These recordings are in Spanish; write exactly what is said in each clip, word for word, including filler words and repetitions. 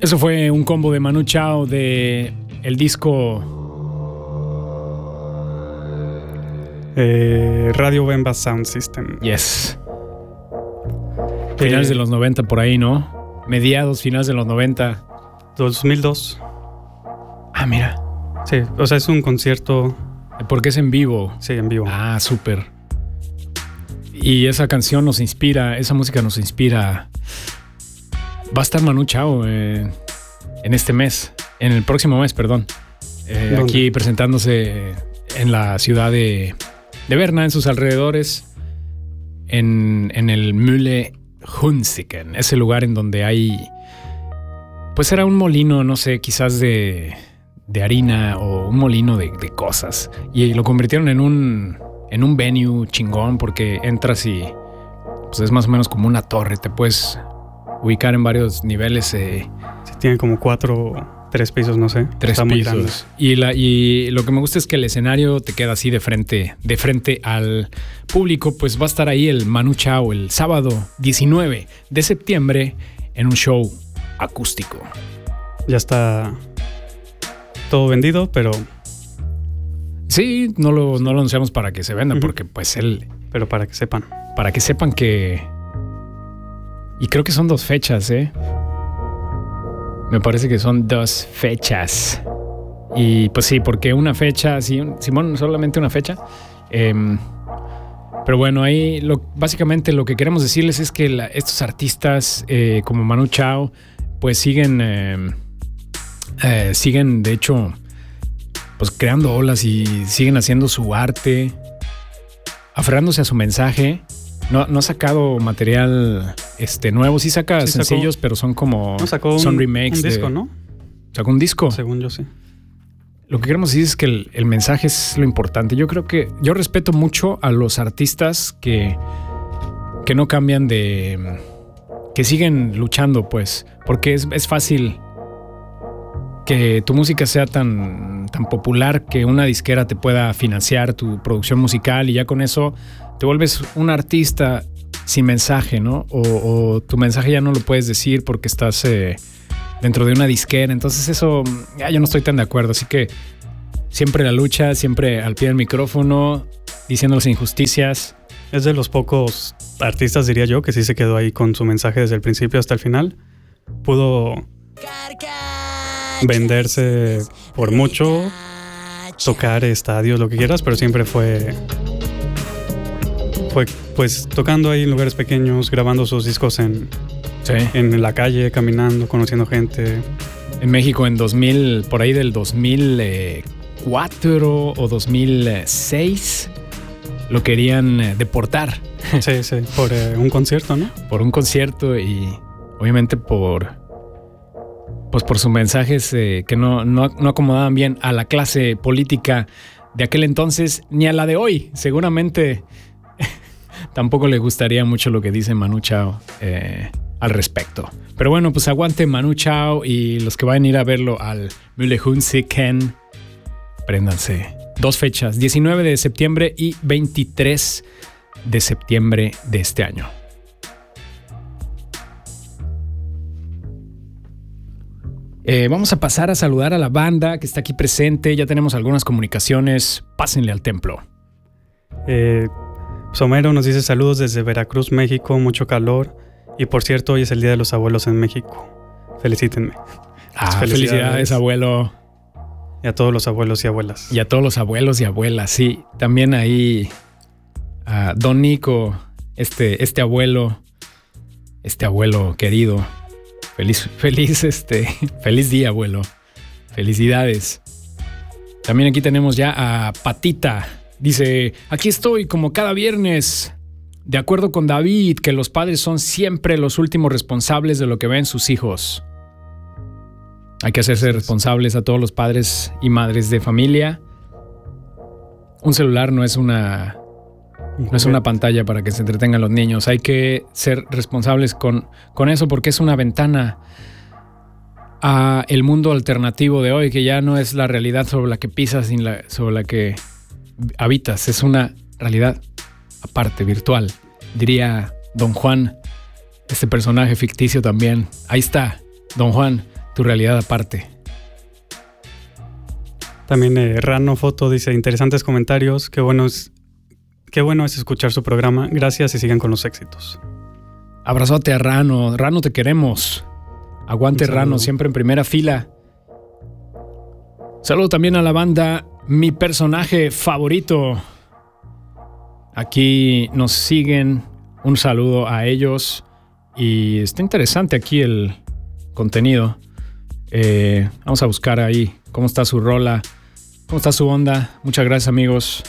Eso fue un combo de Manu Chao de el disco eh, Radio Bemba Sound System. Yes. Finales eh, de los noventa por ahí, ¿no? Mediados, finales de los noventa. dos mil dos. Ah, mira. Sí, o sea, es un concierto. Porque es en vivo. Sí, en vivo. Ah, súper. Y esa canción nos inspira, esa música nos inspira. Va a estar Manu Chao eh, en este mes, en el próximo mes, perdón. Eh, aquí presentándose en la ciudad de, de Berna, en sus alrededores, en, en el Mühle Hunziken, ese lugar en donde hay, pues era un molino, no sé, quizás de, de harina o un molino de, de cosas. Y lo convirtieron en un, en un venue chingón porque entras y pues es más o menos como una torre, te puedes ubicar en varios niveles. Eh, sí, tiene como cuatro, tres pisos, no sé. Tres Está pisos. Y, la, y lo que me gusta es que el escenario te queda así de frente, de frente al público. Pues va a estar ahí el Manu Chao el sábado diecinueve de septiembre en un show acústico. Ya está todo vendido, pero... Sí, no lo, no lo anunciamos para que se venda, uh-huh. porque pues él... Pero para que sepan. Para que sepan que... Y creo que son dos fechas, ¿eh? Me parece que son dos fechas. Y pues sí, porque una fecha, sí, Simón, solamente una fecha. Eh, pero bueno, ahí lo, básicamente lo que queremos decirles es que la, estos artistas eh, como Manu Chao, pues siguen, eh, eh, siguen de hecho, pues creando olas y siguen haciendo su arte, aferrándose a su mensaje. No, no ha sacado material este, nuevo. Sí saca sí sencillos, sacó, pero son como... No, sacó son un, remakes. un disco, de, ¿no? ¿Sacó un disco? Según yo, sí. Lo que queremos decir es que el, el mensaje es lo importante. Yo creo que... Yo respeto mucho a los artistas que, que no cambian de... Que siguen luchando, pues. Porque es, es fácil que tu música sea tan, tan popular que una disquera te pueda financiar tu producción musical y ya con eso... te vuelves un artista sin mensaje, ¿no? O, o tu mensaje ya no lo puedes decir porque estás eh, dentro de una disquera. Entonces eso, ya yo no estoy tan de acuerdo. Así que siempre la lucha, siempre al pie del micrófono, diciendo las injusticias. Es de los pocos artistas, diría yo, que sí se quedó ahí con su mensaje desde el principio hasta el final. Pudo venderse por mucho, tocar estadios, lo que quieras, pero siempre fue... Fue pues tocando ahí en lugares pequeños, grabando sus discos en, sí. en la calle, caminando, conociendo gente. En México en dos mil, por ahí del dos mil cuatro o dos mil seis, lo querían deportar. Sí, sí, por eh, un concierto, ¿no? Por un concierto y obviamente por, pues por sus mensajes eh, que no, no, no acomodaban bien a la clase política de aquel entonces ni a la de hoy. Seguramente... Tampoco le gustaría mucho lo que dice Manu Chao eh, al respecto. Pero bueno, pues aguante Manu Chao y los que vayan a ir a verlo al Mühle Hunziken, préndanse. Dos fechas, diecinueve de septiembre y veintitrés de septiembre de este año. Eh, vamos a pasar a saludar a la banda que está aquí presente. Ya tenemos algunas comunicaciones. Pásenle al templo. Eh... Somero nos dice saludos desde Veracruz, México, mucho calor. Y por cierto, hoy es el Día de los Abuelos en México. Felicítenme. Ah, felicidades, felicidades, abuelo. Y a todos los abuelos y abuelas. Y a todos los abuelos y abuelas, sí. También ahí a Don Nico, este, este abuelo, este abuelo querido. Feliz, feliz, este, feliz día, abuelo. Felicidades. También aquí tenemos ya a Patita. Dice, aquí estoy como cada viernes, de acuerdo con David, que los padres son siempre los últimos responsables de lo que ven sus hijos. Hay que hacerse responsables a todos los padres y madres de familia. Un celular no es una, no es una pantalla para que se entretengan los niños. Hay que ser responsables con, con eso porque es una ventana a el mundo alternativo de hoy, que ya no es la realidad sobre la que pisas, sino la, sobre la que habitas. Es una realidad aparte, virtual, diría Don Juan, este personaje ficticio también. Ahí está, Don Juan, tu realidad aparte. También eh, Rano Foto dice, interesantes comentarios, qué bueno es, qué bueno es escuchar su programa, gracias y sigan con los éxitos. Abrazote a Rano, Rano te queremos. Aguante Rano, siempre en primera fila. Saludo también a la banda Mi Personaje Favorito. Aquí nos siguen, un saludo a ellos y está interesante aquí el contenido. Eh, vamos a buscar ahí cómo está su rola, cómo está su onda. Muchas gracias, amigos.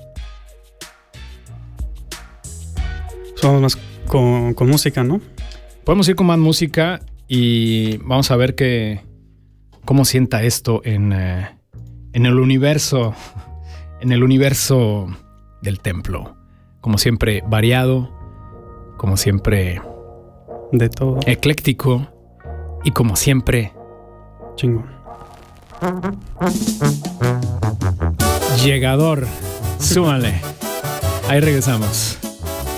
Vamos más con, con música, ¿no? Podemos ir con más música y vamos a ver qué, cómo sienta esto en, eh, en el universo, en el universo del templo. Como siempre, variado, como siempre, de todo, ecléctico y como siempre, chingón. Llegador. Súmale. Ahí regresamos.